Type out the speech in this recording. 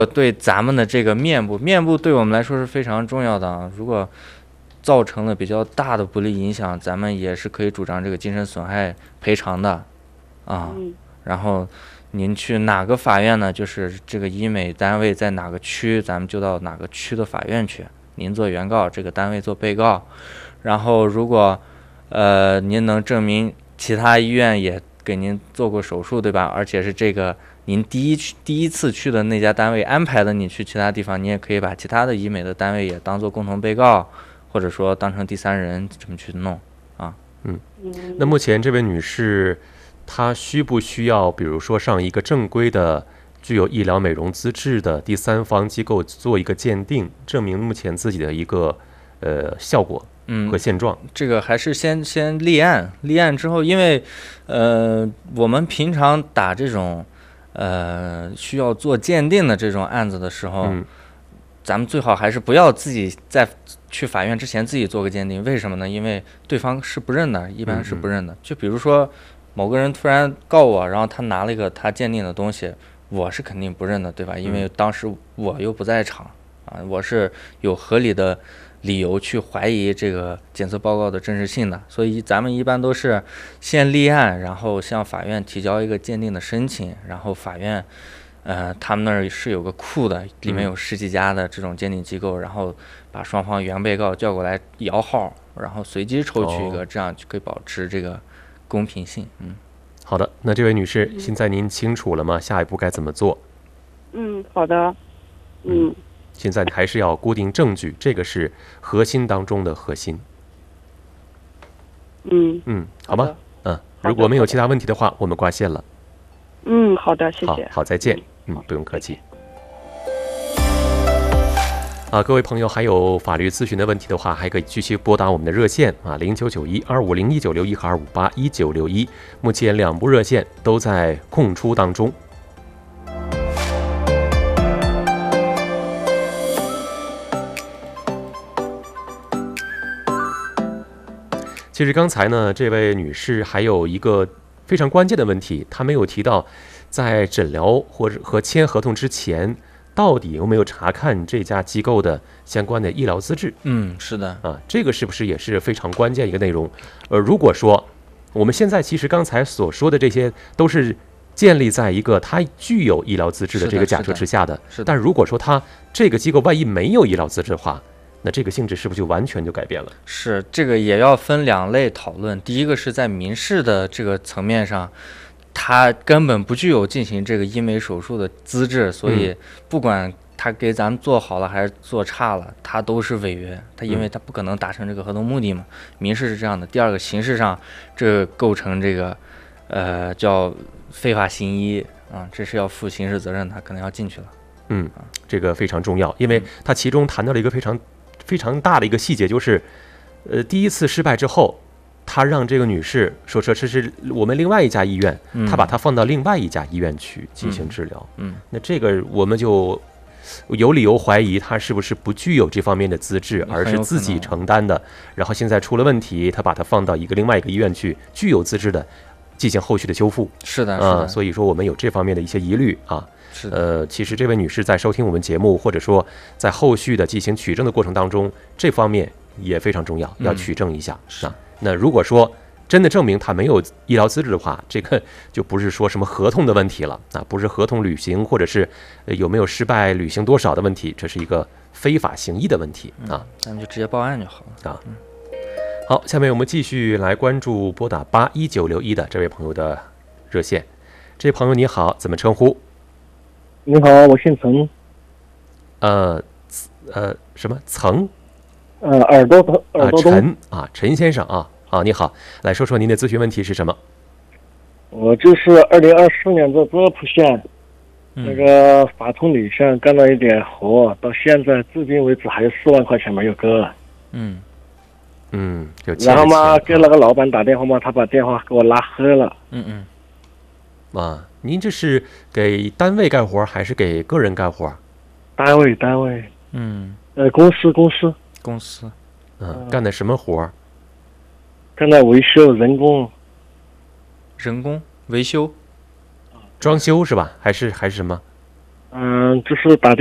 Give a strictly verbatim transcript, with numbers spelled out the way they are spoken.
对咱们的这个面部，面部对我们来说是非常重要的啊。如果造成了比较大的不利影响，咱们也是可以主张这个精神损害赔偿的啊。 嗯然后您去哪个法院呢？就是这个医美单位在哪个区，咱们就到哪个区的法院去。您做原告，这个单位做被告。然后如果呃您能证明其他医院也给您做过手术，对吧？而且是这个您第一去第一次去的那家单位安排的你去其他地方，你也可以把其他的医美的单位也当做共同被告，或者说当成第三人这么去弄啊。 嗯， 嗯， 那目前这位女士，她需不需要，比如说上一个正规的、具有医疗美容资质的第三方机构做一个鉴定，证明目前自己的一个呃效果和现状？ 嗯、这个还是先先立案，立案之后，因为呃我们平常打这种呃需要做鉴定的这种案子的时候。 嗯咱们最好还是不要自己在去法院之前自己做个鉴定，为什么呢？因为对方是不认的，一般是不认的。就比如说某个人突然告我，然后他拿了一个他鉴定的东西，我是肯定不认的，对吧？因为当时我又不在场啊，我是有合理的理由去怀疑这个检测报告的真实性的，所以咱们一般都是先立案，然后向法院提交一个鉴定的申请，然后法院。呃，他们那儿是有个库的，里面有十几家的这种鉴定机构，然后把双方原被告叫过来摇号，然后随机抽取一个，这样就可以保持这个公平性。嗯， 好的，那这位女士，现在您清楚了吗？下一步该怎么做？ 嗯，好的。嗯， 现在还是要固定证据，这个是核心当中的核心。 嗯嗯，好吗？嗯，如果没有其他问题的话，我们挂线了。 嗯，好的，谢谢。 好，好，再见。嗯，不用客气。啊，各位朋友，还有法律咨询的问题的话，还可以继续拨打我们的热线啊，零九九一二五零一九六一和二五八一九六一。目前两部热线都在空出当中。其实刚才呢，这位女士还有一个非常关键的问题，她没有提到，在诊疗或者和签合同之前，到底有没有查看这家机构的相关的医疗资质？ 嗯，是的啊，这个是不是也是非常关键一个内容？呃，如果说我们现在其实刚才所说的这些都是建立在一个它具有医疗资质的这个假设之下的， 是的。 但如果说它这个机构万一没有医疗资质的话，那这个性质是不是就完全就改变了？ 是，这个也要分两类讨论。第一个是在民事的这个层面上，他根本不具有进行这个医美手术的资质，所以不管他给咱们做好了还是做差了，他都是违约。他因为他不可能达成这个合同目的嘛。民事是这样的。第二个，刑事上这个构成这个呃叫非法行医啊，这是要负刑事责任，他可能要进去了。 嗯，这个非常重要，因为他其中谈到了一个非常非常大的一个细节，就是呃第一次失败之后，他让这个女士说这是我们另外一家医院， 嗯、 他把她放到另外一家医院去进行治疗。 嗯，嗯那这个我们就有理由怀疑他是不是不具有这方面的资质，而是自己承担的。然后现在出了问题，他把它放到一个另外一个医院去，具有资质的进行后续的修复。 是的， 啊、 是的、 呃，所以说我们有这方面的一些疑虑啊。 是的。 呃，其实这位女士在收听我们节目，或者说在后续的进行取证的过程当中，这方面也非常重要，要取证一下。 是、 啊。那如果说真的证明他没有医疗资质的话，这个就不是说什么合同的问题了啊，不是合同履行或者是有没有失败履行多少的问题，这是一个非法行医的问题啊。 咱们就直接报案就好了啊。嗯、好，下面我们继续来关注拨打八一九六一的这位朋友的热线。这位朋友你好，怎么称呼？ 你好，我姓陈。 呃呃，什么曾？ 呃，耳朵的耳朵东。 啊，陈啊，陈先生啊，好，你好，来说说您的咨询问题是什么？ 我就是二零二四年在德普县、嗯、那个法通里县干了一点活，到现在至今为止还有四万块钱没有割。 嗯嗯， 然后嘛，给那个老板打电话嘛，他把电话给我拉黑了。 嗯嗯。 啊，您这是给单位干活还是给个人干活？ 单位单位。 嗯。 呃，公司公司。 公司。 嗯，干的什么活？ 干的维修人工。 人工维修。 装修是吧？还是还是什么？ 嗯，就是打